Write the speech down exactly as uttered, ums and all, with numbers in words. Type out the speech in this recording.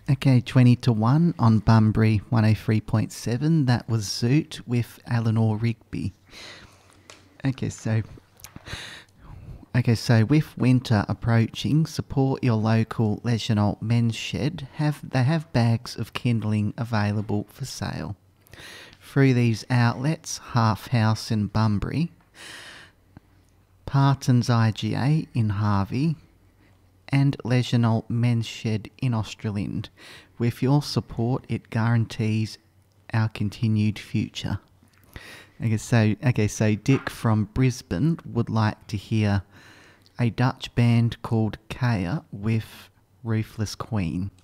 Okay, twenty to one on Bunbury one oh three point seven. That was Zoot with Eleanor Rigby. Okay, so okay, so with winter approaching, support your local Leisure Men's Shed. Have they have bags of kindling available for sale through these outlets: Half House in Bunbury, Parton's I G A in Harvey, and Leisure Men's Shed in Australind. With your support, it guarantees our continued future. Okay, so okay, so Dick from Brisbane would like to hear a Dutch band called Kaya with Ruthless Queen.